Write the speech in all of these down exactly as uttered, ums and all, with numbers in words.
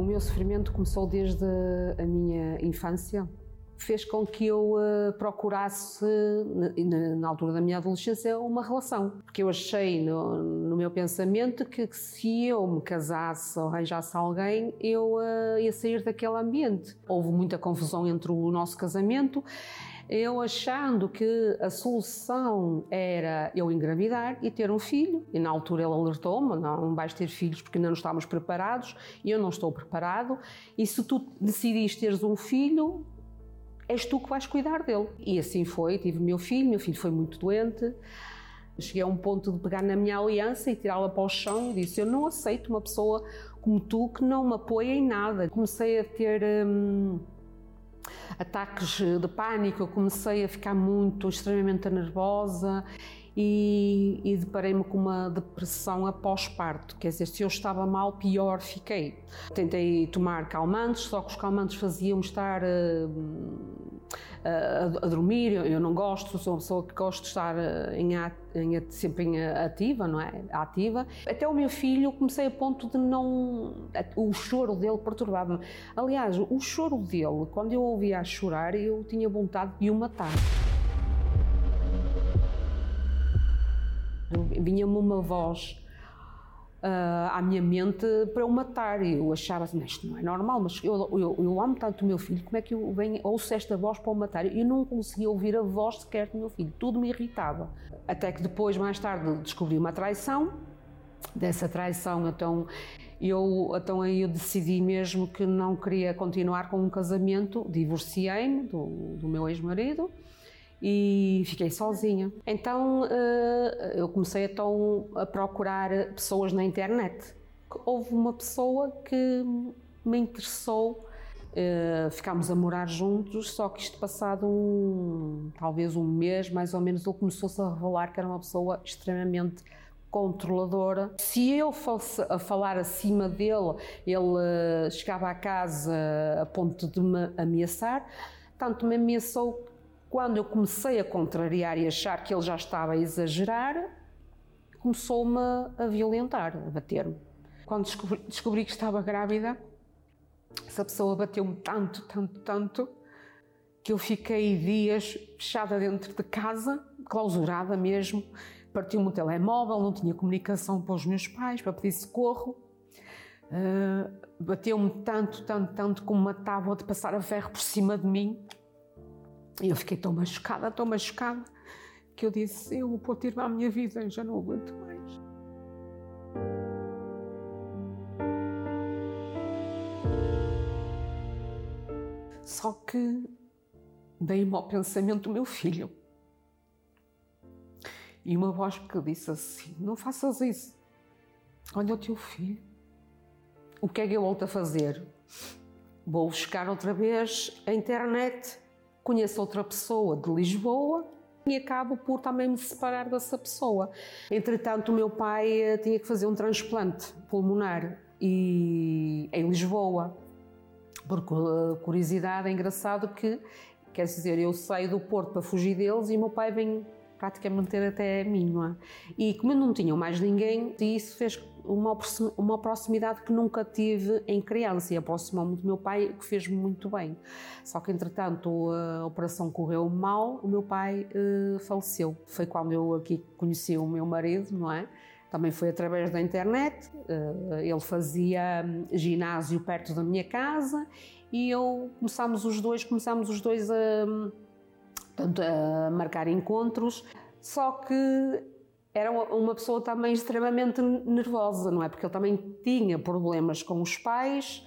O meu sofrimento começou desde a minha infância. Fez com que eu uh, procurasse, na, na altura da minha adolescência, uma relação. Porque eu achei no, no meu pensamento que, que se eu me casasse ou arranjasse alguém, eu uh, ia sair daquele ambiente. Houve muita confusão entre o nosso casamento, eu achando que a solução era eu engravidar e ter um filho. E na altura ele alertou-me, não, não vais ter filhos porque ainda não estamos preparados, e eu não estou preparado, e se tu decidiste teres um filho, és tu que vais cuidar dele. E assim foi, tive o meu filho, meu filho foi muito doente. Cheguei a um ponto de pegar na minha aliança e tirá-la para o chão e disse, eu não aceito uma pessoa como tu que não me apoia em nada. Comecei a ter hum, ataques de pânico, eu comecei a ficar muito, extremamente nervosa e, e deparei-me com uma depressão após parto, quer dizer, se eu estava mal, pior fiquei. Tentei tomar calmantes, só que os calmantes faziam-me estar uh, a, a dormir, eu, eu não gosto, sou uma pessoa que gosto de estar em, em, sempre em ativa, não é? Ativa. Até o meu filho comecei a ponto de não... o choro dele perturbava-me. Aliás, o choro dele, quando eu ouvia a chorar, eu tinha vontade de o matar. Vinha-me uma voz uh, à minha mente para o matar e eu achava assim, isto não é normal, mas eu, eu, eu amo tanto o meu filho, como é que eu venho, ouço esta voz para o matar? E eu não conseguia ouvir a voz sequer do meu filho, tudo me irritava. Até que depois, mais tarde, descobri uma traição, dessa traição, então eu, então aí eu decidi mesmo que não queria continuar com um casamento, divorciei-me do, do meu ex-marido, e fiquei sozinha. Então eu comecei então a procurar pessoas na internet. Houve uma pessoa que me interessou, ficámos a morar juntos, só que isto passado um, talvez um mês, mais ou menos, ele começou-se a revelar que era uma pessoa extremamente controladora. Se eu fosse a falar acima dele, ele chegava à casa a ponto de me ameaçar, tanto me ameaçou. Quando eu comecei a contrariar e achar que ele já estava a exagerar, começou-me a violentar, a bater-me. Quando descobri, descobri que estava grávida, essa pessoa bateu-me tanto, tanto, tanto, que eu fiquei dias fechada dentro de casa, clausurada mesmo. Partiu-me o telemóvel, não tinha comunicação para os meus pais, para pedir socorro. Uh, bateu-me tanto, tanto, tanto, como uma tábua de passar a ferro por cima de mim. E eu fiquei tão machucada, tão machucada, que eu disse, eu vou tirar a minha vida, eu já não aguento mais. Só que dei-me ao pensamento do meu filho. E uma voz que disse assim, não faças isso. Olha o teu filho. O que é que eu volto a fazer? Vou buscar outra vez a internet, conheço outra pessoa de Lisboa e acabo por também me separar dessa pessoa. Entretanto, o meu pai tinha que fazer um transplante pulmonar e, em Lisboa. Por curiosidade, é engraçado que, quer dizer, eu saio do Porto para fugir deles e o meu pai vem praticamente ter até a mim, não é? E como eu não tinha mais ninguém, isso fez uma, uma proximidade que nunca tive em criança e aproximou-me do meu pai, o que fez-me muito bem. Só que, entretanto, a operação correu mal, o meu pai uh, faleceu. Foi quando eu aqui conheci o meu marido, não é? Também foi através da internet, uh, ele fazia ginásio perto da minha casa e eu começámos os dois, começámos os dois a... Portanto, a marcar encontros, só que era uma pessoa também extremamente nervosa, não é? Porque ele também tinha problemas com os pais,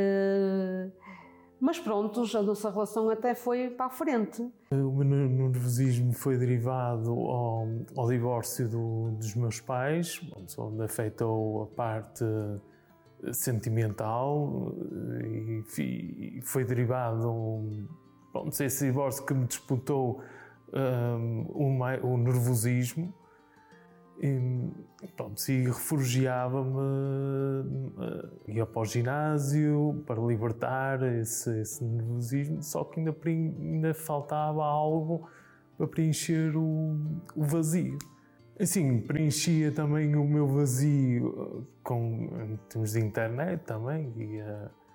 mas pronto, a nossa relação até foi para a frente. O meu nervosismo foi derivado ao, ao divórcio do, dos meus pais, onde afetou a parte sentimental e foi derivado Pronto, esse divórcio que me disputou um, o, o nervosismo e, pronto, e refugiava-me, uh, ia para o ginásio para libertar esse, esse nervosismo, só que ainda, ainda faltava algo para preencher o, o vazio. Assim, preenchia também o meu vazio com, em termos de internet também, ia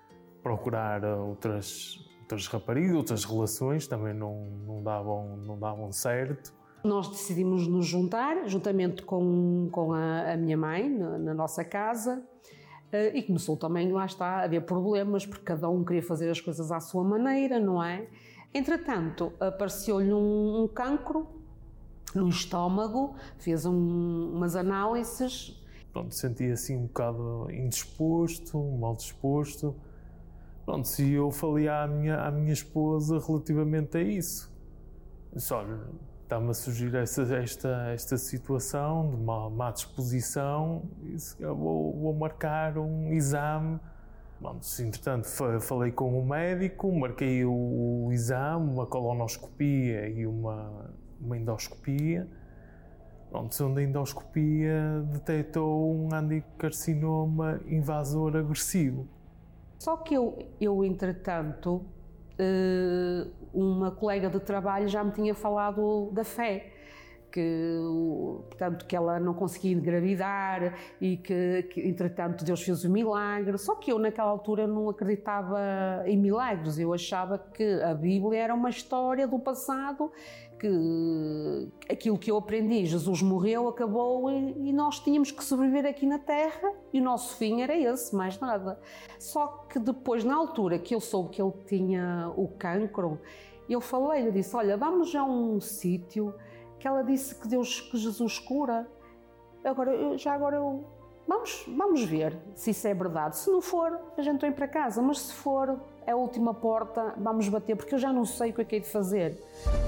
procurar outras, outras raparigas, outras relações, também não, não, davam, não davam certo. Nós decidimos nos juntar, juntamente com, com a, a minha mãe, na, na nossa casa, e começou também, lá está, a haver problemas, porque cada um queria fazer as coisas à sua maneira, não é? Entretanto, apareceu-lhe um, um cancro no estômago, fez um, umas análises. Pronto, sentia assim um bocado indisposto, mal disposto. Pronto, se eu falei à minha, à minha esposa relativamente a isso. Disse, olha, está-me a surgir esta, esta, esta situação de má, má disposição, disse, eu vou, vou marcar um exame. Bom, entretanto, falei com o médico, marquei o, o exame, uma colonoscopia e uma, uma endoscopia. Pronto, onde a endoscopia detectou um adenocarcinoma invasor agressivo. Só que eu, eu entretanto, uma colega de trabalho já me tinha falado da fé, que, portanto, que ela não conseguia engravidar e que, que, entretanto, Deus fez o milagre. Só que eu, naquela altura, não acreditava em milagres. Eu achava que a Bíblia era uma história do passado, que aquilo que eu aprendi, Jesus morreu, acabou e, e nós tínhamos que sobreviver aqui na Terra e o nosso fim era esse, mais nada. Só que depois, na altura que eu soube que ele tinha o cancro, eu falei-lhe, disse, olha, vamos a um sítio que ela disse que Deus, que Jesus cura. Agora, eu, já agora eu, vamos, vamos ver se isso é verdade. Se não for, a gente vem para casa, mas se for, é a última porta, vamos bater, porque eu já não sei o que é que hei de fazer.